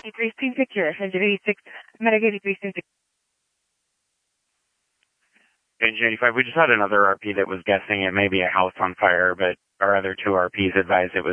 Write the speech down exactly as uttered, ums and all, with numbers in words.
eighty-three secure, engine eighty-six, Medic eighty-three secure. Engine eighty-five, we just had another R P that was guessing it may be a house on fire, but our other two R Ps advised it was